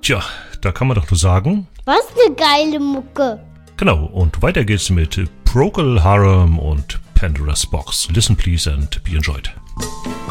Tja, da kann man doch nur sagen... Was eine geile Mucke. Genau, und weiter geht's mit Procol Harum und Pandora's Box. Listen please and be enjoyed.